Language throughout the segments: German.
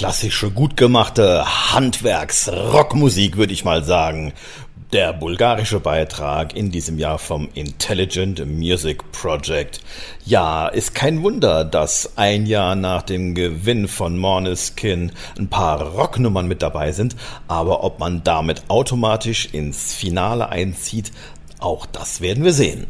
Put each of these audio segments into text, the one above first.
klassische, gut gemachte Handwerks-Rockmusik, würde ich mal sagen. Der bulgarische Beitrag in diesem Jahr vom Intelligent Music Project. Ja, ist kein Wunder, dass ein Jahr nach dem Gewinn von Måneskin ein paar Rocknummern mit dabei sind, aber ob man damit automatisch ins Finale einzieht, auch das werden wir sehen.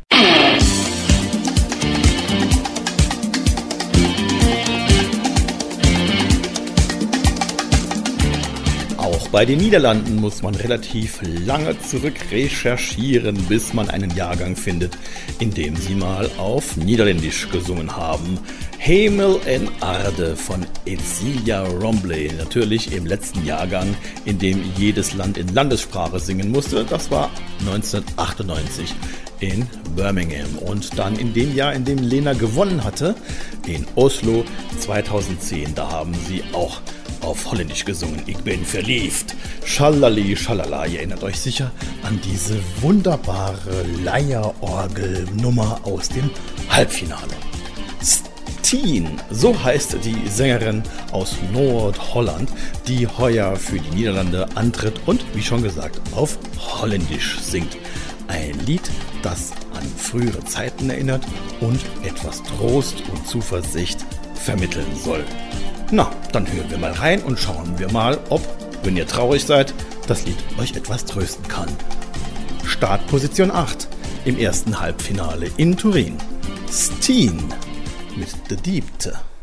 Auch bei den Niederlanden muss man relativ lange zurück recherchieren, bis man einen Jahrgang findet, in dem sie mal auf Niederländisch gesungen haben. Hemel en Aarde von Cecilia Rombley, natürlich im letzten Jahrgang, in dem jedes Land in Landessprache singen musste. Das war 1998 in Birmingham. Und dann in dem Jahr, in dem Lena gewonnen hatte, in Oslo 2010, da haben sie auch auf Holländisch gesungen. Ich bin verliebt. Schalali, schalala. Ihr erinnert euch sicher an diese wunderbare Leierorgelnummer aus dem Halbfinale. Steen, so heißt die Sängerin aus Nordholland, die heuer für die Niederlande antritt und, wie schon gesagt, auf Holländisch singt. Ein Lied, das an frühere Zeiten erinnert und etwas Trost und Zuversicht vermitteln soll. Na, dann hören wir mal rein und schauen wir mal, ob, wenn ihr traurig seid, das Lied euch etwas trösten kann. Startposition 8 im ersten Halbfinale in Turin. Steen mit De Diepte.